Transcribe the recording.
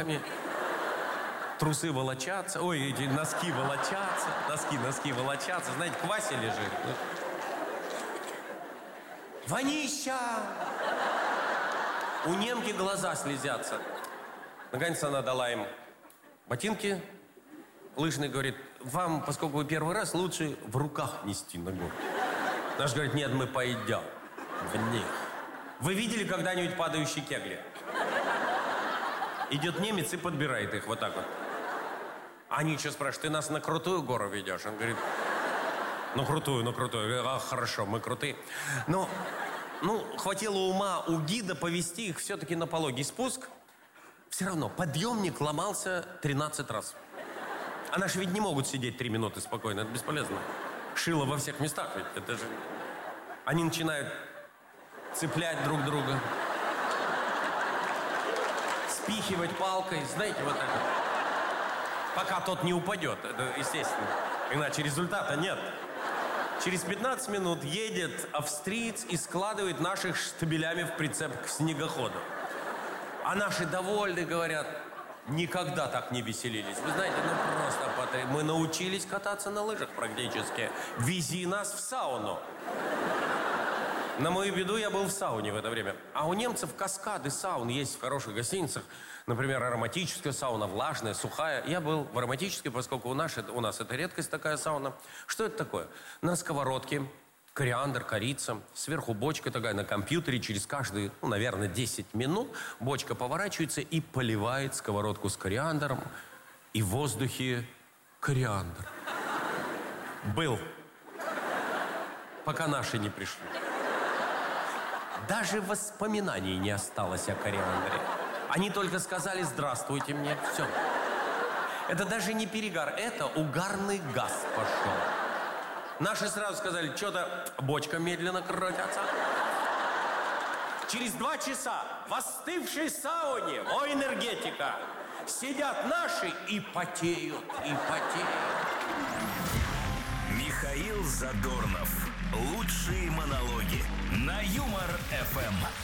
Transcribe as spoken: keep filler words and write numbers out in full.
палками. Трусы волочатся. Ой, эти носки волочатся. Носки, носки волочатся. Знаете, к Васе лежит. Вонища! У немки глаза слезятся. Наконец она дала им ботинки. Лыжный говорит, вам, поскольку вы первый раз, лучше в руках нести ногу. Наш говорит, нет, мы пойдем в них. Вы видели когда-нибудь падающие кегли? Идет немец и подбирает их вот так вот. Они что спрашивают, ты нас на крутую гору ведешь? Он говорит, ну крутую, ну крутую. Я говорю, а, хорошо, мы крутые. Но, ну, хватило ума у гида повести их все-таки на пологий спуск. Все равно подъемник ломался тринадцать раз. А наши ведь не могут сидеть три минуты спокойно, это бесполезно. Шило во всех местах ведь, это же... Они начинают цеплять друг друга, спихивать палкой, знаете, вот так вот. Пока тот не упадет, это естественно. Иначе результата нет. Через пятнадцать минут едет австриец и складывает наших штабелями в прицеп к снегоходу. А наши довольны, говорят, никогда так не веселились. Вы знаете, ну просто потреб... Мы научились кататься на лыжах практически. Вези нас в сауну. На мою беду я был в сауне в это время. А у немцев каскады саун есть в хороших гостиницах. Например, ароматическая сауна, влажная, сухая. Я был в ароматической, поскольку у нас, у нас это редкость такая сауна. Что это такое? На сковородке кориандр, корица. Сверху бочка такая на компьютере. Через каждые, ну, наверное, десять минут бочка поворачивается и поливает сковородку с кориандром. И в воздухе кориандр. Был. Пока наши не пришли. Даже воспоминаний не осталось о кориандре. Они только сказали «здравствуйте» мне. Все. Это даже не перегар, это угарный газ пошел. Наши сразу сказали, что-то бочка медленно крутится. Через два часа в остывшей сауне, о, энергетика, сидят наши и потеют, и потеют. Михаил Задорнов. Лучшие монологи на Юмор-ФМ.